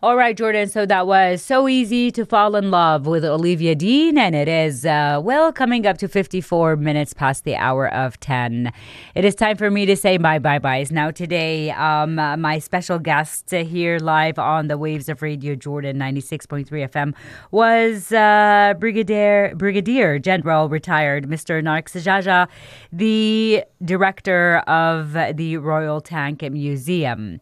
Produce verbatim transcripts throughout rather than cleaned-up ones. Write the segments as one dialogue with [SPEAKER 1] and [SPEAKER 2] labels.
[SPEAKER 1] All right, Jordan. So that was So Easy to Fall in Love with Olivia Dean. And it is, uh, well, coming up to fifty-four minutes past the hour of ten. It is time for me to say my bye-byes. Now, today, um, uh, my special guest here live on the waves of Radio Jordan ninety-six point three F M was uh, Brigadier, Brigadier General retired Mister Narx Jaja, the director of the Royal Tank Museum.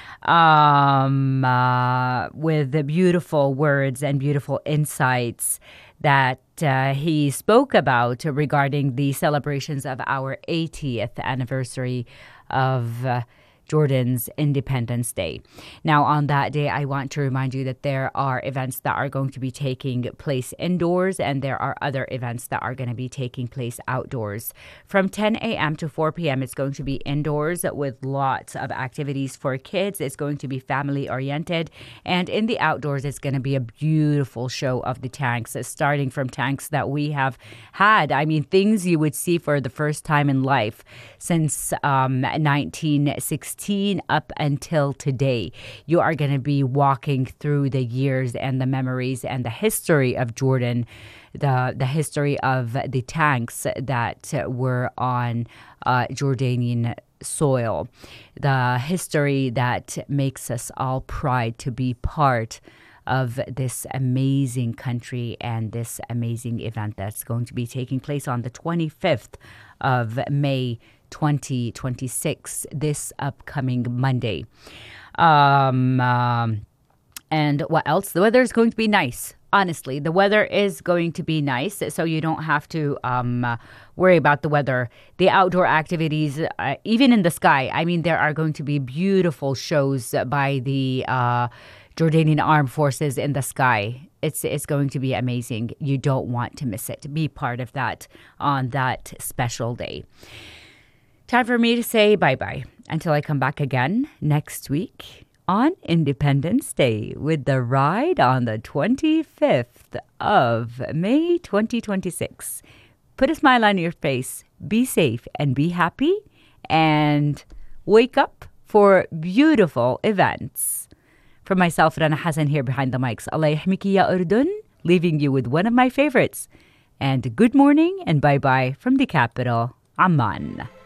[SPEAKER 1] Um, uh, with the beautiful words and beautiful insights that uh, he spoke about regarding the celebrations of our eightieth anniversary of uh, Jordan's Independence Day. Now, on that day, I want to remind you that there are events that are going to be taking place indoors, and there are other events that are going to be taking place outdoors. From ten a.m. to four p.m., it's going to be indoors with lots of activities for kids. It's going to be family-oriented. And in the outdoors, it's going to be a beautiful show of the tanks, starting from tanks that we have had. I mean, things you would see for the first time in life since um, nineteen sixteen. Up until today. You are going to be walking through the years and the memories and the history of Jordan, the the history of the tanks that were on uh, Jordanian soil, the history that makes us all proud to be part of this amazing country and this amazing event that's going to be taking place on the twenty-fifth of May twenty twenty-six, this upcoming Monday. Um, um, and what else? The weather is going to be nice. Honestly, the weather is going to be nice, so you don't have to um, uh, worry about the weather. The outdoor activities, uh, even in the sky, I mean, there are going to be beautiful shows by the uh, Jordanian Armed Forces in the sky. It's it's going to be amazing. You don't want to miss it. Be part of that on that special day. Time for me to say bye-bye until I come back again next week on Independence Day with the ride on the twenty-fifth of May twenty twenty-six. Put a smile on your face, be safe and be happy, and wake up for beautiful events. From myself, Rana Hassan here behind the mics. Allah yahmiki ya Urdun, leaving you with one of my favorites. And good morning and bye-bye from the capital, Amman.